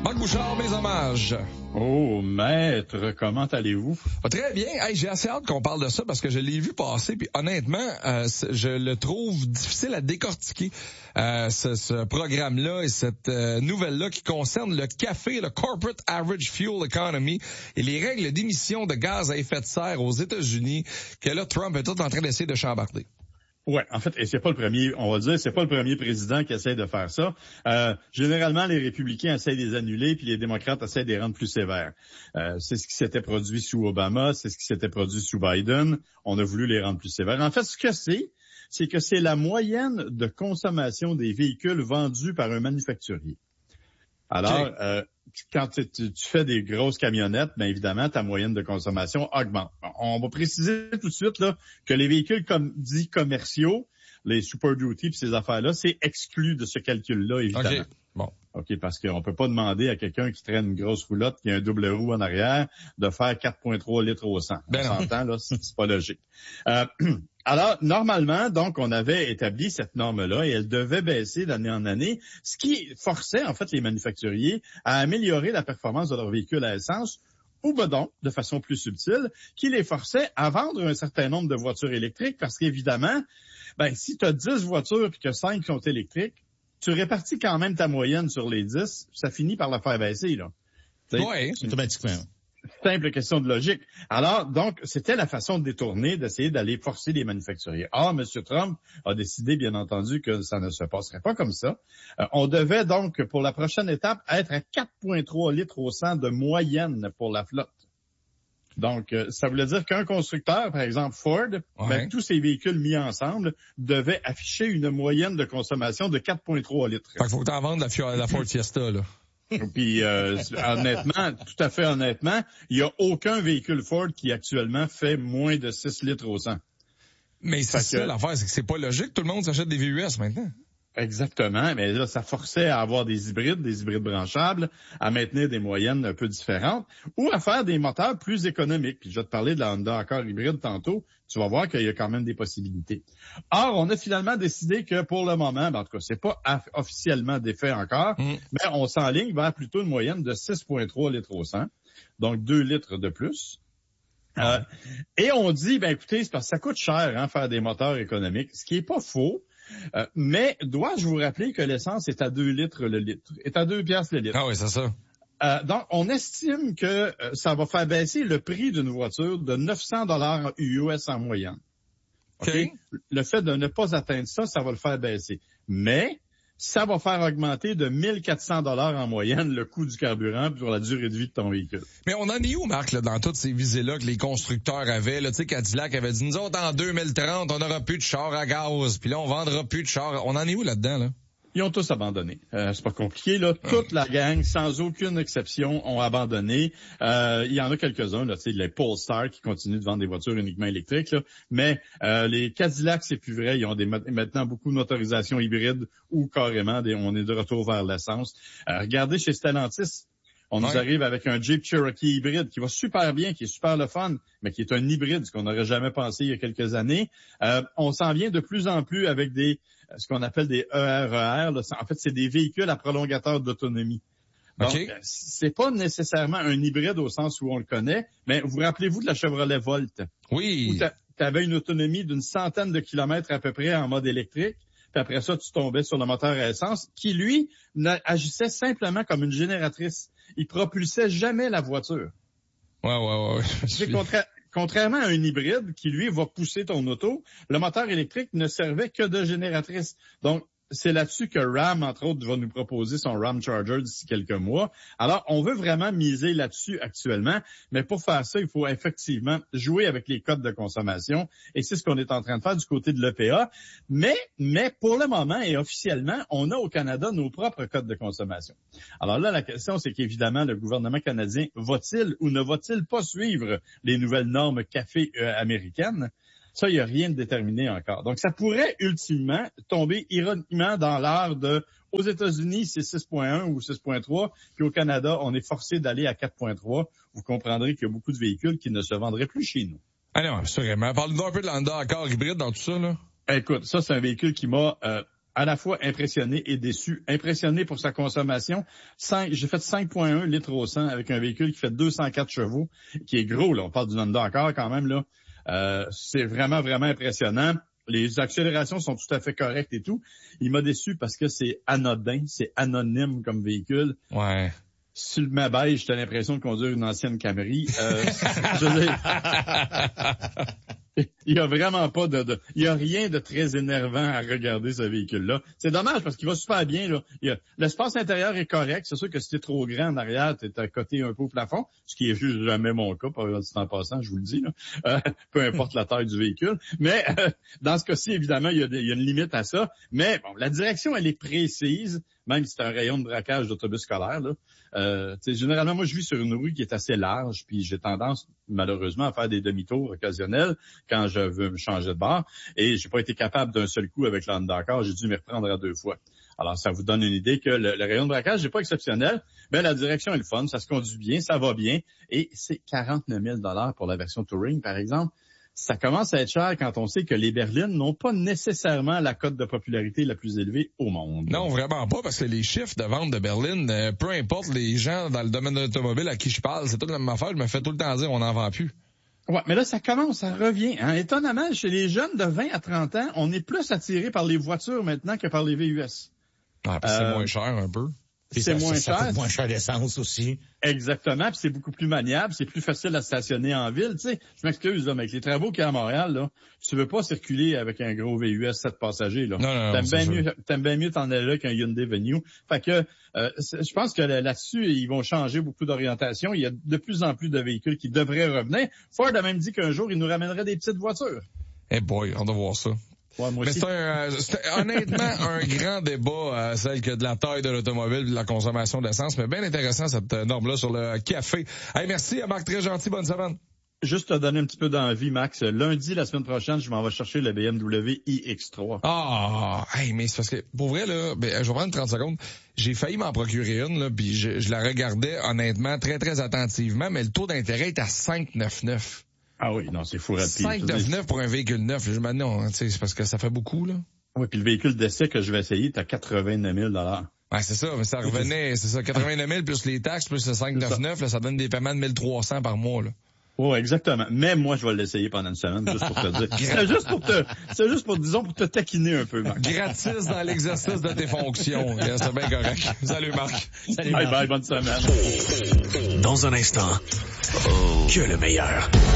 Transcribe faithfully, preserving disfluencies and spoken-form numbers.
Marc Bouchard, mes hommages. Oh, maître, comment allez-vous? Ah, très bien. Hey, j'ai assez hâte qu'on parle de ça parce que je l'ai vu passer, puis honnêtement, euh, je le trouve difficile à décortiquer, euh, ce, ce programme-là et cette euh, nouvelle-là qui concerne le café, le Corporate Average Fuel Economy et les règles d'émission de gaz à effet de serre aux États-Unis que là, Trump est tout en train d'essayer de chambarder. Ouais, en fait, et c'est pas le premier, on va dire, c'est pas le premier président qui essaie de faire ça. Euh, généralement, les républicains essaient de les annuler, puis les démocrates essaient de les rendre plus sévères. Euh, c'est ce qui s'était produit sous Obama, c'est ce qui s'était produit sous Biden. On a voulu les rendre plus sévères. En fait, ce que c'est, c'est que c'est la moyenne de consommation des véhicules vendus par un manufacturier. Alors, okay. euh, quand tu, tu, tu fais des grosses camionnettes, bien évidemment, ta moyenne de consommation augmente. On va préciser tout de suite là que les véhicules comme dits commerciaux, les Super Duty et ces affaires-là, c'est exclu de ce calcul-là, évidemment. Okay. Bon. OK, parce qu'on peut pas demander à quelqu'un qui traîne une grosse roulotte, qui a un double roue en arrière, de faire quatre virgule trois litres au cent. Ben on s'entend, là, c'est, c'est pas logique. Euh, alors, normalement, donc, on avait établi cette norme-là et elle devait baisser d'année en année, ce qui forçait, en fait, les manufacturiers à améliorer la performance de leurs véhicules à essence, ou ben donc, de façon plus subtile, qui les forçait à vendre un certain nombre de voitures électriques, parce qu'évidemment, ben, si tu as dix voitures et que cinq sont électriques, tu répartis quand même ta moyenne sur les dix, ça finit par la faire baisser, là. Oui, automatiquement. Simple question de logique. Alors, donc, c'était la façon de détourner, d'essayer d'aller forcer les manufacturiers. Ah, M. Trump a décidé, bien entendu, que ça ne se passerait pas comme ça. Euh, on devait donc, pour la prochaine étape, être à quatre virgule trois litres au cent de moyenne pour la flotte. Donc, euh, ça voulait dire qu'un constructeur, par exemple Ford, ouais. ben, tous ces véhicules mis ensemble devaient afficher une moyenne de consommation de quatre virgule trois litres. Fait qu'il faut que t'en vendes la, la Ford Fiesta, là. Puis, euh, honnêtement, tout à fait honnêtement, il n'y a aucun véhicule Ford qui actuellement fait moins de six litres au cent. Mais c'est ça, que... l'affaire, c'est que c'est pas logique. Tout le monde s'achète des V U S maintenant. Exactement, mais là, ça forçait à avoir des hybrides, des hybrides branchables, à maintenir des moyennes un peu différentes, ou à faire des moteurs plus économiques. Puis je vais te parler de la Honda Accord hybride tantôt, tu vas voir qu'il y a quand même des possibilités. Or, on a finalement décidé que pour le moment, ben, en tout cas, c'est pas officiellement défait encore, mm. mais on s'enligne vers plutôt une moyenne de six virgule trois litres au cent, donc deux litres de plus. Euh, et on dit, ben écoutez, c'est parce que ça coûte cher, hein, faire des moteurs économiques, ce qui est pas faux. Euh, mais dois-je vous rappeler que l'essence est à deux litres le litre, est à deux piastres le litre. Ah oui, c'est ça. Euh, donc, on estime que euh, ça va faire baisser le prix d'une voiture de neuf cents dollars U S en moyenne. Okay. OK? Le fait de ne pas atteindre ça, ça va le faire baisser. Mais ça va faire augmenter de mille quatre cents dollars en moyenne le coût du carburant pour la durée de vie de ton véhicule. Mais on en est où, Marc, là, dans toutes ces visées-là que les constructeurs avaient? Là, tu sais, Cadillac avait dit, nous autres, en deux mille trente, on n'aura plus de chars à gaz, puis là, on vendra plus de chars. On en est où là-dedans, là? Ils ont tous abandonné. Euh, c'est pas compliqué, là. Toute la gang, sans aucune exception, ont abandonné. Euh, il y en a quelques-uns, là, tu sais, les Polestar qui continuent de vendre des voitures uniquement électriques, là. Mais euh, les Cadillacs, c'est plus vrai. Ils ont des, maintenant beaucoup de motorisations hybrides ou carrément, des, on est de retour vers l'essence. Euh, regardez chez Stellantis. On ouais. nous arrive avec un Jeep Cherokee hybride qui va super bien, qui est super le fun, mais qui est un hybride, ce qu'on n'aurait jamais pensé il y a quelques années. Euh, on s'en vient de plus en plus avec des ce qu'on appelle des E R E R. Là. En fait, c'est des véhicules à prolongateur d'autonomie. Donc, okay. c'est pas nécessairement un hybride au sens où on le connaît, mais vous rappelez-vous de la Chevrolet Volt? Oui. Où tu avais une autonomie d'une centaine de kilomètres à peu près en mode électrique. Puis après ça, tu tombais sur le moteur à essence, qui, lui, agissait simplement comme une génératrice. Il propulsait jamais la voiture. Ouais, ouais, ouais. C'est contra- contrairement à un hybride qui, lui, va pousser ton auto, le moteur électrique ne servait que de génératrice. Donc, c'est là-dessus que Ram, entre autres, va nous proposer son Ram Charger d'ici quelques mois. Alors, on veut vraiment miser là-dessus actuellement, mais pour faire ça, il faut effectivement jouer avec les codes de consommation, et c'est ce qu'on est en train de faire du côté de l'E P A. Mais, mais pour le moment et officiellement, on a au Canada nos propres codes de consommation. Alors là, la question, c'est qu'évidemment, le gouvernement canadien va-t-il ou ne va-t-il pas suivre les nouvelles normes café euh, américaines? Ça, il n'y a rien de déterminé encore. Donc, ça pourrait ultimement tomber ironiquement dans l'art de, aux États-Unis, c'est six virgule un ou six virgule trois, puis au Canada, on est forcé d'aller à quatre virgule trois. Vous comprendrez qu'il y a beaucoup de véhicules qui ne se vendraient plus chez nous. Ah non, absolument. Parle-nous un peu de l'Honda Accord hybride dans tout ça, là. Écoute, ça, c'est un véhicule qui m'a euh, à la fois impressionné et déçu. Impressionné pour sa consommation. cinq, j'ai fait cinq virgule un litres au cent avec un véhicule qui fait deux cent quatre chevaux, qui est gros, là. On parle du Honda encore quand même, là. Euh, c'est vraiment, vraiment impressionnant. Les accélérations sont tout à fait correctes et tout. Il m'a déçu parce que c'est anodin, c'est anonyme comme véhicule. Ouais. Sur le ma beige, t'as l'impression de conduire une ancienne Camry. Euh, je veux dire, il y a vraiment pas de, de, il y a rien de très énervant à regarder ce véhicule-là. C'est dommage parce qu'il va super bien, là. Il y a, l'espace intérieur est correct. C'est sûr que si t'es trop grand en arrière, t'es à côté un peu au plafond, ce qui est juste jamais mon cas, par exemple, en passant, je vous le dis, là. Euh, peu importe la taille du véhicule. Mais, euh, dans ce cas-ci, évidemment, il y, a des, il y a une limite à ça. Mais, bon, la direction, elle est précise, même si c'est un rayon de braquage d'autobus scolaire, là. Euh, généralement, moi, je vis sur une rue qui est assez large, puis j'ai tendance, malheureusement, à faire des demi-tours occasionnels quand je veux me changer de bord. Et j'ai pas été capable d'un seul coup avec l'Honda-Accord. J'ai dû m'y reprendre à deux fois. Alors, ça vous donne une idée que le, le rayon de braquage n'est pas exceptionnel, mais la direction est le fun, ça se conduit bien, ça va bien. Et c'est quarante-neuf mille dollars pour la version Touring, par exemple. Ça commence à être cher quand on sait que les berlines n'ont pas nécessairement la cote de popularité la plus élevée au monde. Non, vraiment pas, parce que les chiffres de vente de berline, euh, peu importe les gens dans le domaine de l'automobile à qui je parle, c'est toute la même affaire, je me fais tout le temps dire on n'en vend plus. Ouais, mais là, ça commence, ça revient. Hein. Étonnamment, chez les jeunes de vingt à trente ans, on est plus attiré par les voitures maintenant que par les V U S. Ah, puis euh, c'est moins cher un peu. Puis c'est ça, moins ça, cher. Ça coûte moins cher d'essence aussi. Exactement, puis c'est beaucoup plus maniable, c'est plus facile à stationner en ville. Tu sais, je m'excuse, là, mais avec les travaux qu'il y a à Montréal, là, tu veux pas circuler avec un gros V U S sept passagers. Là. Non, non, t'aimes non, bien mieux, t'aimes bien mieux t'en aller là qu'un Hyundai Venue. Fait que euh, je pense que là-dessus, ils vont changer beaucoup d'orientation. Il y a de plus en plus de véhicules qui devraient revenir. Ford a même dit qu'un jour, il nous ramènerait des petites voitures. Eh hey boy, on doit voir ça. Ouais, moi Mais aussi. c'est, un, c'est honnêtement un grand débat, euh, celle que de la taille de l'automobile, de la consommation d'essence, mais bien intéressant cette norme-là sur le café. Hey, merci à Marc, très gentil, bonne semaine. Juste te donner un petit peu d'envie, Max. Lundi, la semaine prochaine, je m'en vais chercher le B M W i X trois. Ah, hey, mais c'est parce que, pour vrai, là, ben, je vais prendre trente secondes. J'ai failli m'en procurer une, là, puis je, je la regardais, honnêtement, très, très attentivement, mais le taux d'intérêt est à cinq virgule quatre-vingt-dix-neuf. Ah oui, non, c'est fou rapide. cinq virgule quatre-vingt-dix-neuf pour un véhicule neuf. Je me dis non, c'est parce que ça fait beaucoup, là. Oui, puis le véhicule d'essai que je vais essayer est à quatre-vingt-neuf mille dollars. Ouais, c'est ça, mais ça revenait, c'est ça, quatre-vingt-neuf mille plus les taxes, plus le cinq virgule quatre-vingt-dix-neuf, là, ça donne des paiements de mille trois cents par mois, là. Oui, exactement. Mais moi, je vais l'essayer pendant une semaine, juste pour te dire. C'est juste pour te, c'est juste pour, disons, pour te taquiner un peu, Marc. Gratis dans l'exercice de tes fonctions. C'est bien correct. Salut, Marc. Salut, Bye Marc. bye, bonne semaine. Dans un instant, oh, que le meilleur.